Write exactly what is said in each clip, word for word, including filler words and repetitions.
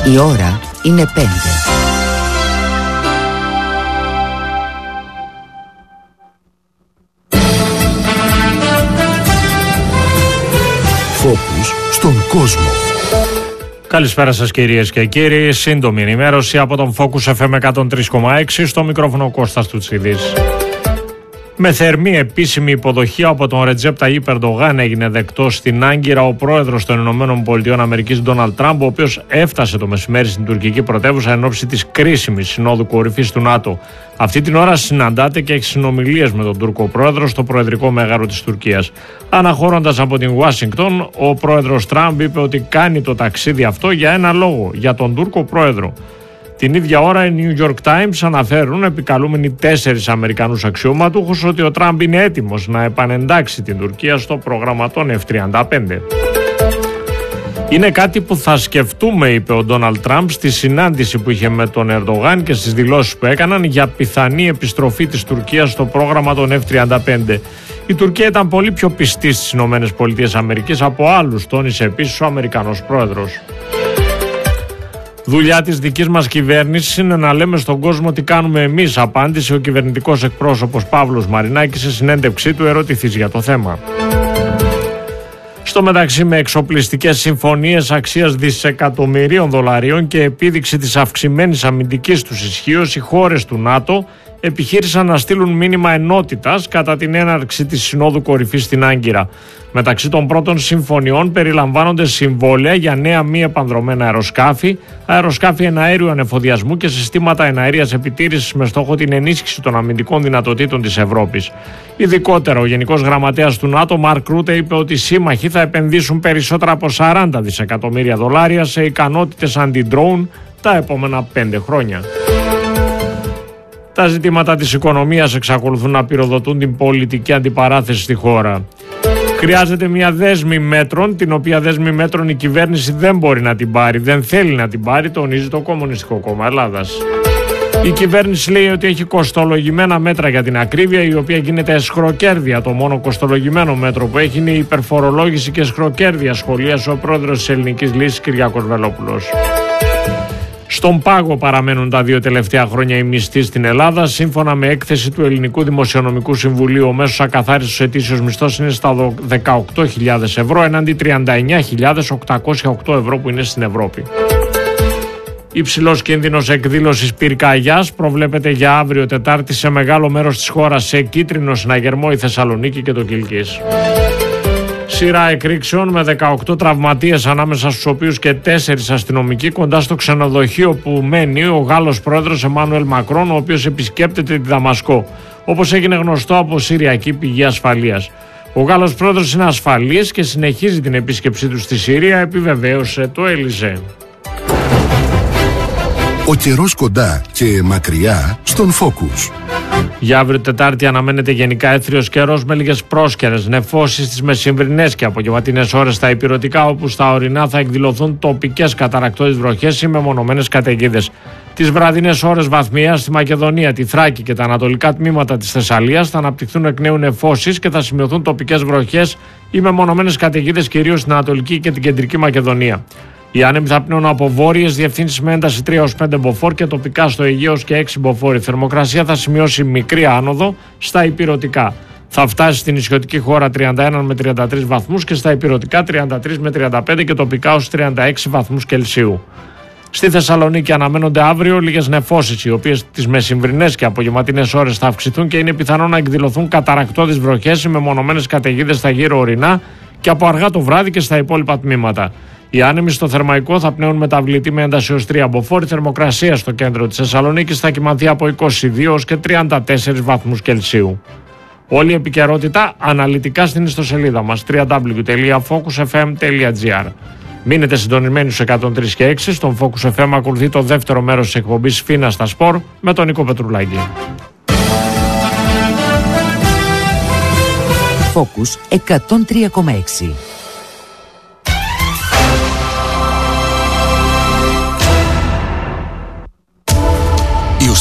Η ώρα είναι πέντε. Φόκους στον κόσμο. Καλησπέρα σας κυρίες και κύριοι. Σύντομη ενημέρωση από τον Focus εφ εμ εκατόν τρία κόμμα έξι, στο μικρόφωνο Κώστας Τουτσίδης. Με θερμή επίσημη υποδοχή από τον Ρετζέπ Ταγίπ Ερντογάν έγινε δεκτός στην Άγκυρα ο πρόεδρος των Ηνωμένων Πολιτειών Αμερικής Ντόναλντ Τραμπ, ο οποίος έφτασε το μεσημέρι στην τουρκική πρωτεύουσα εν ώψη της κρίσιμης συνόδου κορυφής του ΝΑΤΟ. Αυτή την ώρα συναντάται και έχει συνομιλίες με τον Τούρκο πρόεδρο στο προεδρικό μέγαρο της Τουρκίας. Αναχωρώντας από την Ουάσιγκτον, ο πρόεδρος Τραμπ είπε ότι κάνει το ταξίδι αυτό για ένα λόγο, για τον Τούρκο πρόεδρο. Την ίδια ώρα οι New York Times αναφέρουν, επικαλούμενοι τέσσερις Αμερικανούς αξιωματούχους, ότι ο Τραμπ είναι έτοιμος να επανεντάξει την Τουρκία στο πρόγραμμα των εφ τριάντα πέντε. Είναι κάτι που θα σκεφτούμε, είπε ο Ντόναλντ Τραμπ στη συνάντηση που είχε με τον Ερντογάν και στις δηλώσεις που έκαναν για πιθανή επιστροφή της Τουρκίας στο πρόγραμμα των εφ τριάντα πέντε. Η Τουρκία ήταν πολύ πιο πιστή στις ΗΠΑ από άλλους, τόνισε επίσης ο Αμερικανός πρόεδρος. Δουλειά της δικής μας κυβέρνησης είναι να λέμε στον κόσμο τι κάνουμε εμείς, απάντησε ο κυβερνητικός εκπρόσωπος Παύλος Μαρινάκης σε συνέντευξή του, ερωτηθείς για το θέμα. Στο μεταξύ, με εξοπλιστικές συμφωνίες αξίας δισεκατομμυρίων δολαρίων και επίδειξη της αυξημένης αμυντικής τους ισχύως, οι χώρες του ΝΑΤΟ επιχείρησαν να στείλουν μήνυμα ενότητας κατά την έναρξη της Συνόδου Κορυφής στην Άγκυρα. Μεταξύ των πρώτων συμφωνιών περιλαμβάνονται συμβόλαια για νέα μη επανδρωμένα αεροσκάφη, αεροσκάφη εναέριου ανεφοδιασμού και συστήματα εναέριας επιτήρησης με στόχο την ενίσχυση των αμυντικών δυνατοτήτων της Ευρώπης. Ειδικότερα, ο Γενικός Γραμματέας του ΝΑΤΟ, Μαρκ Ρούτε, είπε ότι οι σύμμαχοι θα επενδύσουν περισσότερα από σαράντα δισεκατομμύρια δολάρια σε ικανότητες αντι-drone τα επόμενα πέντε χρόνια. Τα ζητήματα της οικονομίας εξακολουθούν να πυροδοτούν την πολιτική αντιπαράθεση στη χώρα. Χρειάζεται μια δέσμη μέτρων, την οποία δέσμη μέτρων η κυβέρνηση δεν μπορεί να την πάρει, δεν θέλει να την πάρει, τονίζει το Κομμουνιστικό Κόμμα Ελλάδας. Η κυβέρνηση λέει ότι έχει κοστολογημένα μέτρα για την ακρίβεια, η οποία γίνεται εσχροκέρδεια. Το μόνο κοστολογημένο μέτρο που έχει είναι η υπερφορολόγηση και εσχροκέρδεια, σχολίασε ο πρόεδρος της Ελληνικής Λύσης Κυριάκος Βελόπουλος. Στον πάγο παραμένουν τα δύο τελευταία χρόνια οι μισθοί στην Ελλάδα. Σύμφωνα με έκθεση του Ελληνικού Δημοσιονομικού Συμβουλίου, ο μέσος ακαθάριστος ετήσιος μισθός είναι στα δεκαοκτώ χιλιάδες ευρώ, εναντί τριάντα εννιά χιλιάδες οκτακόσια οκτώ ευρώ που είναι στην Ευρώπη. Υψηλός κίνδυνος εκδήλωσης πυρκαγιάς προβλέπεται για αύριο Τετάρτη σε μεγάλο μέρος της χώρας, σε Κίτρινο, Συναγερμό, η Θεσσαλονίκη και το Κιλκής. Σειρά εκρήξεων με δεκαοκτώ τραυματίες, ανάμεσα στους οποίους και τέσσερις αστυνομικοί, κοντά στο ξενοδοχείο που μένει ο Γάλλος πρόεδρος Εμμάνουελ Μακρόν, ο οποίος επισκέπτεται τη Δαμασκό, όπως έγινε γνωστό από συριακή πηγή ασφαλείας. Ο Γάλλος πρόεδρος είναι ασφαλής και συνεχίζει την επίσκεψή του στη Συρία, επιβεβαίωσε το Ελιζέ. Ο καιρός κοντά και μακριά στον Focus. Για αύριο Τετάρτη αναμένεται γενικά έθριος καιρός με λίγες πρόσκαιρες νεφώσεις στις μεσημβρινές και απογευματινές ώρες στα ηπειρωτικά, όπου στα ορεινά θα εκδηλωθούν τοπικές καταρρακτώδεις βροχές ή μεμονωμένες καταιγίδες. Τις βραδινές ώρες βαθμιαία στη Μακεδονία, τη Θράκη και τα ανατολικά τμήματα της Θεσσαλίας θα αναπτυχθούν εκ νέου νεφώσεις και θα σημειωθούν τοπικές βροχές ή μεμονωμένες καταιγίδες, κυρίως στην Ανατολική και την Κεντρική Μακεδονία. Οι άνεμοι θα πνέουν από βόρειες διευθύνσεις με ένταση τρία έως πέντε μποφόρ και τοπικά στο Αιγαίο και έξι μποφόρ. Η θερμοκρασία θα σημειώσει μικρή άνοδο στα ηπειρωτικά. Θα φτάσει στην νησιωτική χώρα τριάντα ένα με τριάντα τρεις βαθμούς και στα ηπειρωτικά τριάντα τρεις με τριάντα πέντε και τοπικά ως τριάντα έξι βαθμούς Κελσίου. Στη Θεσσαλονίκη αναμένονται αύριο λίγες νεφώσεις, οι οποίες τις μεσημβρινές και απογευματινές ώρες θα αυξηθούν και είναι πιθανό να εκδηλωθούν καταρρακτώδεις βροχές με μονομένες καταιγίδες στα γύρω ορεινά και από αργά το βράδυ και στα υπόλοιπα τμήματα. Οι άνεμοι στο Θερμαϊκό θα πνέουν μεταβλητή με ένταση έως τρία μποφόρ. Η θερμοκρασία στο κέντρο της Θεσσαλονίκης θα κυμανθεί από είκοσι δύο έως και τριάντα τέσσερις βαθμούς Κελσίου. Όλη η επικαιρότητα αναλυτικά στην ιστοσελίδα μας double-u double-u double-u τελεία focus f m τελεία g r. Μείνετε συντονισμένοι στους εκατόν τρία και έξι. Στον Focus εφ εμ ακολουθεί το δεύτερο μέρος της εκπομπής Φίνα στα Σπορ με τον Νίκο Πετρουλάκη. Focus εκατόν τρία κόμμα έξι.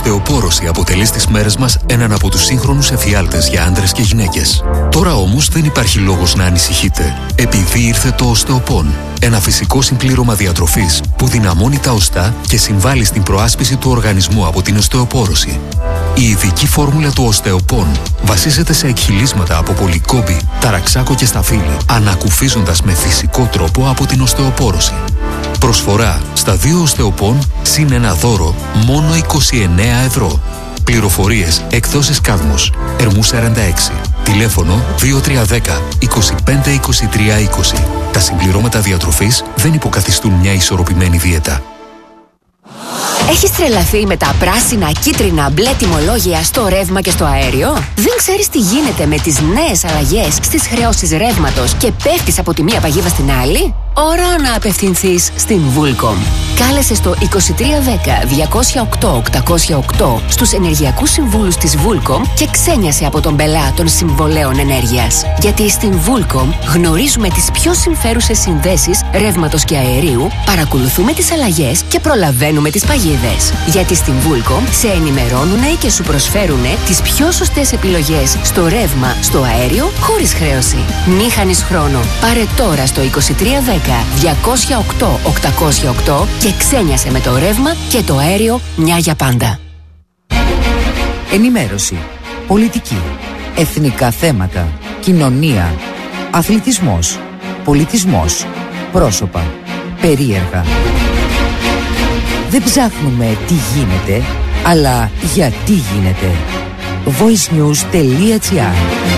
οστεοπόρωση αποτελεί στις μέρες μας έναν από τους σύγχρονους εφιάλτες για άντρες και γυναίκες. Τώρα όμως δεν υπάρχει λόγος να ανησυχείτε, επειδή ήρθε το Osteopon, ένα φυσικό συμπλήρωμα διατροφής που δυναμώνει τα οστά και συμβάλλει στην προάσπιση του οργανισμού από την οστεοπόρωση. Η ειδική φόρμουλα του Osteopon βασίζεται σε εκχυλίσματα από πολυκόμπη, ταραξάκο και σταφύλι, ανακουφίζοντας με φυσικό τρόπο από την οστεοπόρωση. Προσφορά στα δύο Osteopon συν ένα δώρο μόνο είκοσι εννέα ευρώ. Πληροφορίες εκδόσεις Κάδμος, Ερμού σαράντα έξι. Τηλέφωνο δύο τρία ένα μηδέν είκοσι πέντε είκοσι τρία είκοσι. Τα συμπληρώματα διατροφής δεν υποκαθιστούν μια ισορροπημένη δίαιτα. Έχεις τρελαθεί με τα πράσινα, κίτρινα, μπλε τιμολόγια στο ρεύμα και στο αέριο? Δεν ξέρεις τι γίνεται με τις νέες αλλαγές στις χρεώσεις ρεύματος και πέφτεις από τη μία παγίδα στην άλλη? Ώρα να απευθυνθείς στην Vulcom. Κάλεσε στο είκοσι τρία δέκα διακόσια οκτώ οκτακόσια οκτώ στους ενεργειακούς συμβούλους της Vulcom και ξένιασε από τον πελά των συμβολέων ενέργειας. Γιατί στην Vulcom γνωρίζουμε τις πιο συμφέρουσες συνδέσεις ρεύματος και αερίου, παρακολουθούμε τις αλλαγές και προλαβαίνουμε τις παγίδες. Γιατί στην Vulcom σε ενημερώνουνε και σου προσφέρουνε τις πιο σωστές επιλογές στο ρεύμα, στο αέριο, χωρίς χρέωση. Μη χάνεις χρόνο. Πάρε τώρα στο είκοσι τρία δέκα διακόσια οκτώ οκτακόσια οκτώ και ξένιασε με το ρεύμα και το αέριο μια για πάντα. Ενημέρωση, πολιτική, εθνικά θέματα, κοινωνία, αθλητισμός, πολιτισμός, πρόσωπα, περίεργα. Δεν ψάχνουμε τι γίνεται, αλλά γιατί γίνεται. voice news τελεία gr.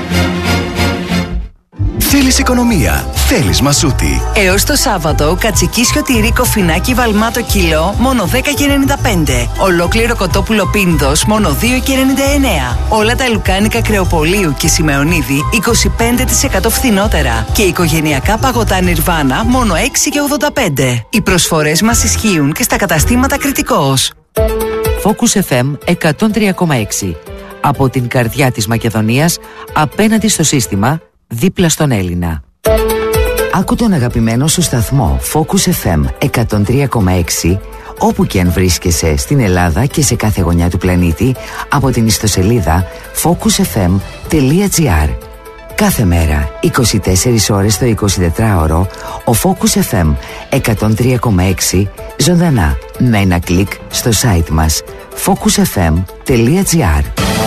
Θέλεις οικονομία, θέλεις Μασούτη. Έως το Σάββατο, κατσικίσιο τυρί κοφινάκι βαλμάτο κιλό, μόνο δέκα και ενενήντα πέντε. Ολόκληρο κοτόπουλο πίνδος, μόνο δύο και ενενήντα εννέα. Όλα τα λουκάνικα Κρεοπολίου και Σιμεωνίδη, είκοσι πέντε τοις εκατό φθηνότερα. Και οικογενειακά παγωτά Νιρβάνα, μόνο έξι και ογδόντα πέντε. Οι προσφορές μας ισχύουν και στα καταστήματα Κρητικός. Focus εφ εμ εκατόν τρία κόμμα έξι. Από την καρδιά της Μακεδονίας, απέναντι στο σύστημα, δίπλα στον Έλληνα. Άκου τον αγαπημένο σου σταθμό Focus εφ εμ εκατόν τρία κόμμα έξι όπου και αν βρίσκεσαι στην Ελλάδα και σε κάθε γωνιά του πλανήτη από την ιστοσελίδα focus εφ εμ τελεία gr. Κάθε μέρα, είκοσι τέσσερις ώρες το εικοσιτετράωρο, ο Focus εφ εμ εκατόν τρία κόμμα έξι ζωντανά με ένα κλικ στο site μας focus εφ εμ τελεία gr.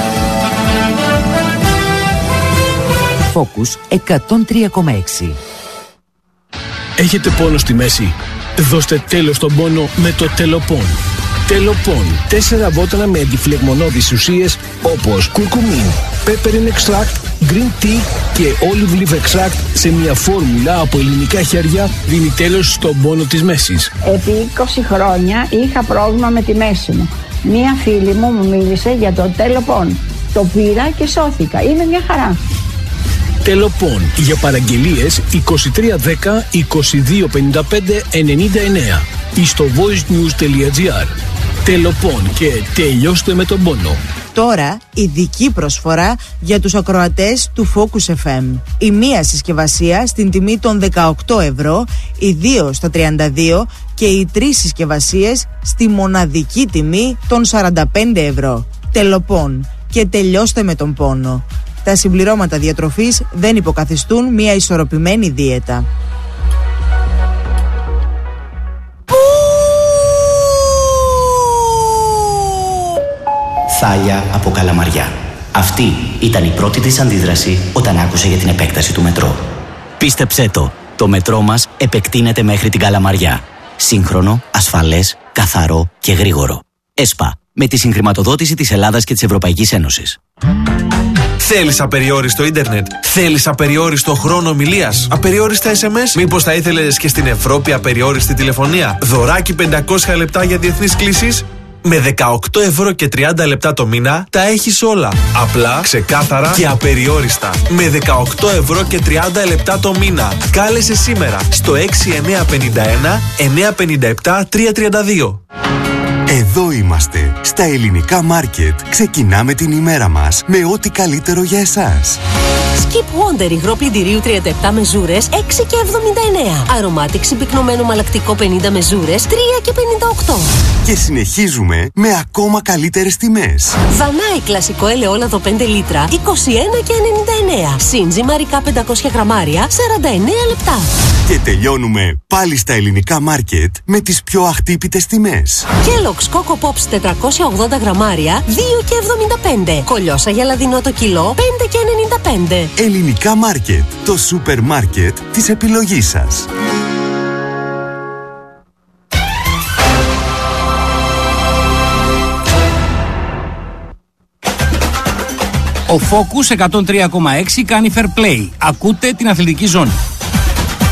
Focus εκατόν τρία κόμμα έξι. Έχετε πόνο στη μέση? Δώστε τέλος στον πόνο με το Τελοπών. Τελοπών. Τέσσερα βότανα με αντιφλεγμονώδεις ουσίες όπως κουρκουμίν, peppermint extract, green tea και olive leaf extract σε μια φόρμουλα από ελληνικά χέρια δίνει τέλος στον πόνο της μέσης. Επί είκοσι χρόνια είχα πρόβλημα με τη μέση μου. Μία φίλη μου μου μίλησε για το Τελοπών. Το πήρα και σώθηκα. Είναι μια χαρά. Τελοπών. Για παραγγελίες είκοσι τρία δέκα είκοσι δύο πενήντα πέντε ενενήντα εννέα ή στο voice news τελεία gr. Τελοπών και τελειώστε με τον πόνο. Τώρα ειδική προσφορά για τους ακροατές του Focus εφ εμ. Η μία συσκευασία στην τιμή των δεκαοκτώ ευρώ, οι δύο στα τριάντα δύο και οι τρεις συσκευασίες στη μοναδική τιμή των σαράντα πέντε ευρώ. Τελοπών και τελειώστε με τον πόνο. Τα συμπληρώματα διατροφής δεν υποκαθιστούν μια ισορροπημένη δίαιτα. Θάλια από Καλαμαριά. Αυτή ήταν η πρώτη της αντίδραση όταν άκουσε για την επέκταση του μετρό. Πίστεψέ το, το μετρό μας επεκτείνεται μέχρι την Καλαμαριά. Σύγχρονο, ασφαλές, καθαρό και γρήγορο. ΕΣΠΑ, με τη συγχρηματοδότηση της Ελλάδας και της Ευρωπαϊκής Ένωσης. Θέλεις απεριόριστο ίντερνετ? Θέλεις απεριόριστο χρόνο ομιλίας? Απεριόριστα ες εμ ες? Μήπως θα ήθελες και στην Ευρώπη απεριόριστη τηλεφωνία? Δωράκι πεντακόσια λεπτά για διεθνείς κλήσεις? Με δεκαοκτώ ευρώ και τριάντα λεπτά το μήνα τα έχεις όλα. Απλά, ξεκάθαρα και απεριόριστα. Με δεκαοκτώ ευρώ και τριάντα λεπτά το μήνα. Κάλεσε σήμερα στο έξι εννιά πέντε ένα εννιά πέντε επτά τρία τρία δύο. Εδώ είμαστε, στα ελληνικά μάρκετ. Ξεκινάμε την ημέρα μας με ό,τι καλύτερο για εσάς. Skip Wonder υγρό πλυντηρίου τριάντα επτά μεζούρες έξι και εβδομήντα εννέα. Aromatic συμπυκνωμένο μαλακτικό πενήντα μεζούρες τρία και πενήντα οκτώ. Και συνεχίζουμε με ακόμα καλύτερες τιμές. Δανάη κλασικό ελαιόλαδο πέντε λίτρα είκοσι ένα και ενενήντα εννέα. Σύντζι μαρικά πεντακόσια γραμμάρια σαράντα εννέα λεπτά. Και τελειώνουμε πάλι στα ελληνικά μάρκετ με τις πιο αχτύπητες τιμές. Kellogg's Coco Pops τετρακόσια ογδόντα γραμμάρια δύο και εβδομήντα πέντε. Κολιόσα γελαδινό το κιλό πέντε και ενενήντα πέντε. Ελληνικά μάρκετ, το σούπερ μάρκετ της επιλογής σας. Ο Focus εκατόν τρία κόμμα έξι κάνει fair play. Ακούτε την αθλητική ζώνη.